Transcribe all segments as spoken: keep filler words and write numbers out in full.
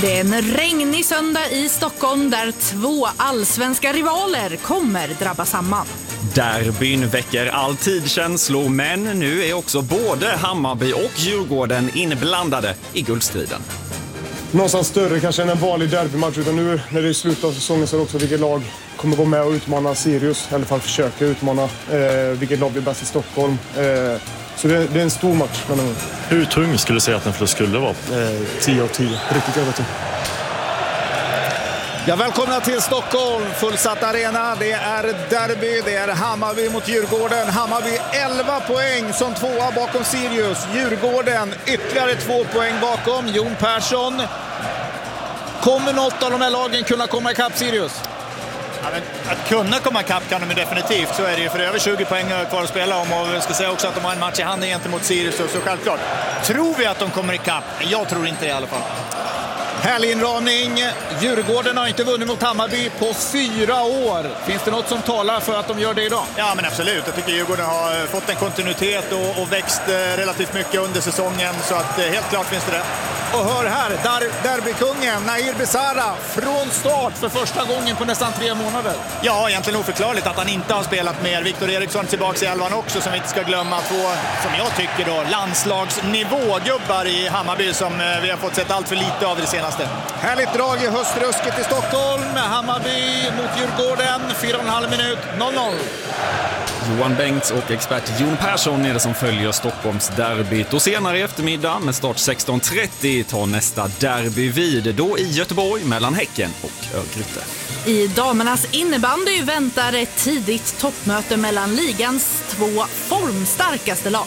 Det är en regnig söndag i Stockholm där två allsvenska rivaler kommer drabba samman. Derbyn väcker alltid känslor, men nu är också både Hammarby och Djurgården inblandade i guldstriden. Någonstans större kanske än en vanlig derbymatch, utan nu när det är slutet av säsongen så är det också vilket lag kommer gå med och utmana Sirius, i alla fall försöka utmana eh, vilket lag blir bäst i Stockholm. Eh, så det, det är en stor match. Men... Hur tung skulle du säga att en förlust skulle vara? Eh, tio av tio, riktigt över tio. Ja, välkomna till Stockholm, fullsatt arena. Det är derby, det är Hammarby mot Djurgården. Hammarby elva poäng som tvåa bakom Sirius. Djurgården ytterligare två poäng bakom. Jon Persson. Kommer något av de här lagen kunna komma ikapp Sirius? Ja, men att kunna komma ikapp kan de definitivt, så är det ju, för över tjugo poäng kvar att spela om, och jag ska säga också att de har en match i handen gentemot Sirius, så självklart. Tror vi att de kommer ikapp? Jag tror inte det i alla fall. Härlig inramning. Djurgården har inte vunnit mot Hammarby på fyra år. Finns det något som talar för att de gör det idag? Ja, men absolut. Jag tycker Djurgården har fått en kontinuitet och, och växt relativt mycket under säsongen. Så att helt klart finns det det. Och hör här, der, derbykungen Nahir Besara från start för första gången på nästan tre månader. Ja, egentligen oförklarligt att han inte har spelat mer. Viktor Eriksson tillbaka i elvan också, som vi inte ska glömma. Två, som jag tycker då, landslagsnivågubbar i Hammarby som vi har fått sett allt för lite av det senaste. Härligt drag i höstrusket i Stockholm. Hammarby mot Djurgården, fyra och en halv minut, noll noll. Johan Bengts och expert Jon Persson är det som följer Stockholms derbyt. Och senare i eftermiddag med start sexton trettio tar nästa derby vid, då i Göteborg mellan Häcken och Örgryte. I damernas innebandy väntar ett tidigt toppmöte mellan ligans två formstarkaste lag.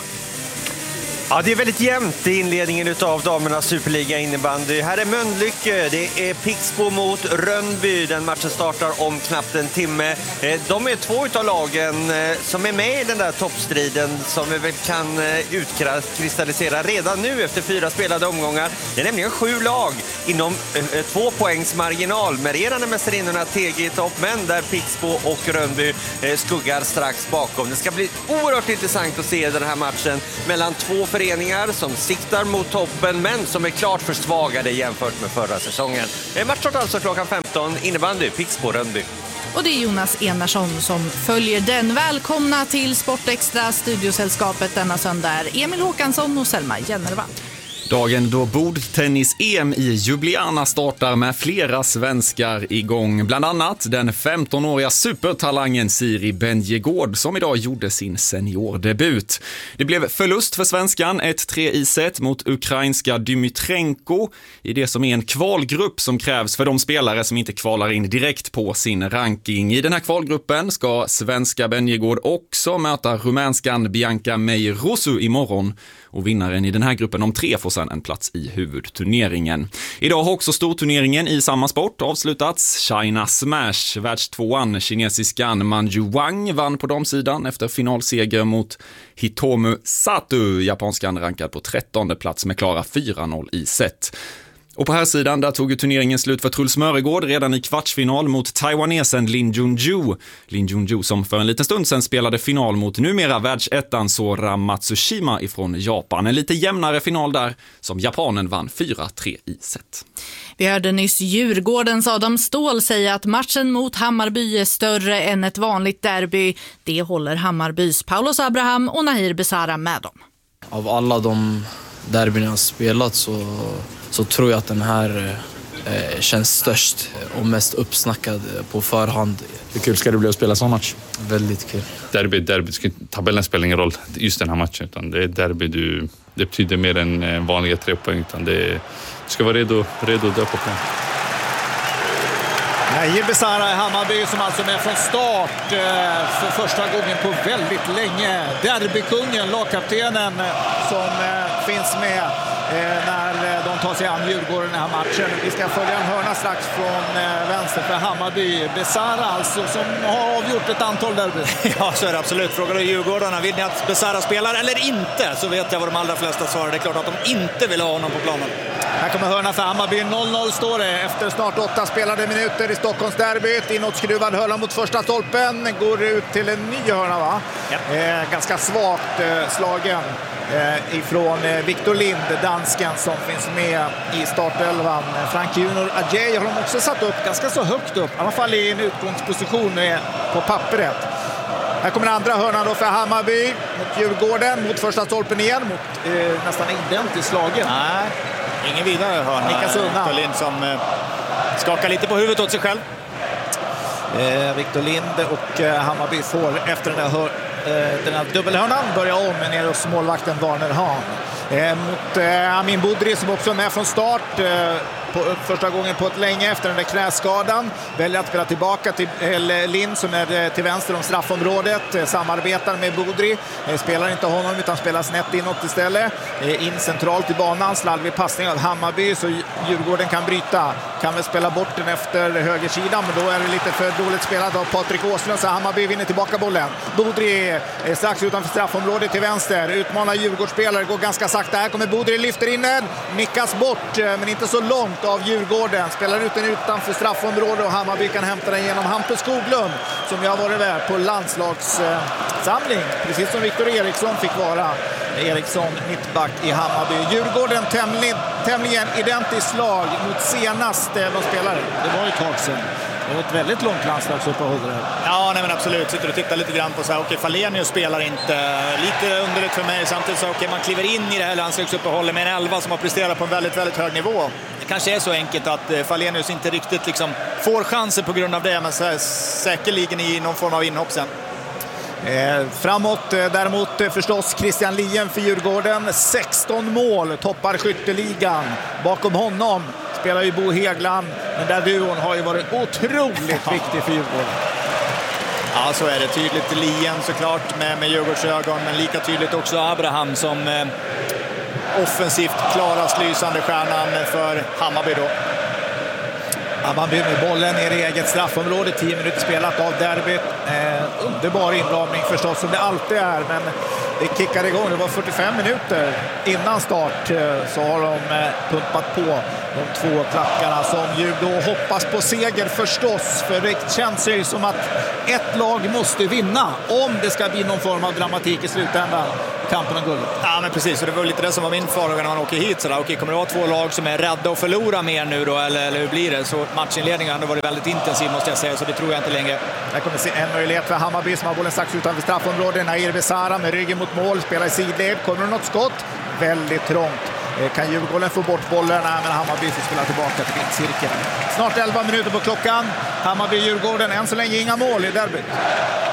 Ja, det är väldigt jämnt i inledningen av damernas Superliga innebandy. Här är Mölnlycke, det är Pixbo mot Rönnby. Den matchen startar om knappt en timme. De är två av lagen som är med i den där toppstriden som vi väl kan utkristallisera redan nu efter fyra spelade omgångar. Det är nämligen sju lag inom två poängs marginal. Mererande mästarinnorna T G i topp, men där Pixbo och Rönnby skuggar strax bakom. Det ska bli oerhört intressant att se den här matchen mellan två föreningar som siktar mot toppen men som är klart försvagade jämfört med förra säsongen. Matchstart alltså klockan femton, innebandy, Pixbo, Rönnby. Och det är Jonas Enarsson som följer den. Välkomna till Sportextra, studiosällskapet denna söndag är Emil Håkansson och Selma Jennervall. Dagen då bordtennis-E M i Ljubljana startar med flera svenskar igång. Bland annat den femtonåriga supertalangen Siri Benjegård som idag gjorde sin seniordebut. Det blev förlust för svenskan, ett tre i set mot ukrainska Dymitrenko i det som är en kvalgrupp som krävs för de spelare som inte kvalar in direkt på sin ranking. I den här kvalgruppen ska svenska Benjegård också möta rumänskan Bianca Meirusu imorgon. Och vinnaren i den här gruppen om tre får sedan en plats i huvudturneringen. Idag har också storturneringen i samma sport avslutats. China Smash, världstvåan, kinesiskan Manju Wang vann på damsidan efter finalseger mot Hitomu Sato, japanskan rankad på trettonde plats med klara fyra noll i set. Och på här sidan där tog ju turneringen slut för Truls Mörgård redan i kvartsfinal mot taiwanesen Lin Junju. Lin Junju som för en liten stund sedan spelade final mot numera världsettan Sora Matsushima ifrån Japan. En lite jämnare final där som japanen vann fyra tre i set. Vi hörde nyss Djurgårdens Adam Ståhl säga att matchen mot Hammarby är större än ett vanligt derby. Det håller Hammarbys Paulos Abraham och Nahir Besara med om. Av alla de derbyna jag spelat så, så tror jag att den här eh, känns störst och mest uppsnackad på förhand. Hur kul ska det bli att spela sån match? Väldigt kul. Derby, derby. Tabellen spelar ingen roll just den här matchen, utan det är derby. Du, det betyder mer än vanliga tre poäng, utan det, du ska vara redo, redo att dö på plan. Nahir Besara i Hammarby som alltså är med från start för första gången på väldigt länge. Derbykungen, lagkaptenen som finns med när de tar sig an Djurgården i den här matchen. Vi ska följa en hörna strax från vänster för Hammarby. Besara alltså som har avgjort ett antal derby. Ja, så är det absolut. Frågar du Djurgårdarna, vill ni att Besara spelar eller inte? Så vet jag vad de allra flesta svarar. Det är klart att de inte vill ha honom på planen. Här kommer hörna för Hammarby. noll noll står det efter snart åtta spelade minuter i Stockholms derbyt. Inåtskruvad hörna mot första stolpen. Går ut till en ny hörna, va? Ja. Eh, ganska svagt eh, slagen. eh, ifrån eh, Victor Lind, dansken som finns med i startelvan. Frank Junior Adjei har de också satt upp ganska så högt upp, i alla fall i en utgångsposition eh, på pappret. Här kommer andra hörnan då för Hammarby mot Djurgården, mot första stolpen igen, mot eh, nästan identiskt slagen. Nej, ingen vidare hörna. Nickas undan. Victor Lind som eh, skakar lite på huvudet åt sig själv. Eh, Victor Lind och eh, Hammarby får efter den där, hör, eh, den här dubbelhörnan börja om ner hos målvakten Warner Hahn. Eh, mot eh, Amin Budri som också är med från start eh, på, första gången på ett länge efter den där knäskadan. Väljer att spela tillbaka till eh, Lind som är eh, till vänster om straffområdet. Eh, samarbetar med Budri. Eh, spelar inte honom utan spelar snett inåt istället. Eh, in centralt i banan. Slarvig passning av Hammarby så Djurgården kan bryta. Kan väl spela bort den efter högersidan, men då är det lite för dåligt spelat av Patrik Åslund så Hammarby vinner tillbaka bollen. Budri är strax utanför straffområdet till vänster. Utmanar Djurgårdsspelare, går ganska sakta. Här kommer Budri, lyfter in den. Nickas bort, men inte så långt av Djurgården. Spelar ut den utanför straffområdet och Hammarby kan hämta den genom Hampus Skoglund som jag har varit med på landslagssamling. Precis som Victor Eriksson fick vara. Eriksson mittback i Hammarby. Djurgården tämligen, tämligen identiskt slag mot senast de spelare. Det var ju ett tag sedan. Det var ett väldigt långt landslagsuppehåll det här. Ja, nej men absolut. Sitter och tittar lite grann på så här, okej, Falenius spelar inte. Lite underligt för mig. Samtidigt så okej, man kliver in i det här landslagsuppehållet med en elva som har presterat på en väldigt, väldigt hög nivå. Det kanske är så enkelt att Falenius inte riktigt liksom får chanser på grund av det, men så här, säkerligen i någon form av inhopp sen. Eh, framåt eh, däremot eh, förstås Christian Lien för Djurgården. sexton mål, toppar skytteligan. Bakom honom spelar ju Bo Hegland. Men där duon har ju varit otroligt viktig för Djurgården. Ja, så är det tydligt. Lien såklart med, med Djurgårdsögon, men lika tydligt också Abraham som eh, offensivt klarast lysande stjärnan för Hammarby då. Hammarby med bollen ner i eget straffområde, tio minuter spelat av derbyt. Eh, underbar inramning förstås som det alltid är, men det kickade igång. Det var fyrtiofem minuter innan start eh, så har de eh, pumpat på de två klackarna som ju då hoppas på seger förstås. För det känns ju som att ett lag måste vinna om det ska bli någon form av dramatik i slutändan. Kampen om guldet. Ja, men precis. Och det var lite det som var min farhåga när man åker hit. Så där, okej, kommer det vara två lag som är rädda att förlora mer nu då? Eller, eller hur blir det? Så matchinledningen har varit väldigt intensiv måste jag säga. Så det tror jag inte längre. Här kommer se en möjlighet för Hammarby som har bollen strax utanför straffområdet. Nahir Besara med ryggen mot mål. Spelar i sidled. Kommer det något skott? Väldigt trångt. Kan Djurgården få bort bollen? Nej, men Hammarby får spela tillbaka till mittcirkeln. Snart elva minuter på klockan. Hammarby-Djurgården. Än så länge inga mål i derbyt.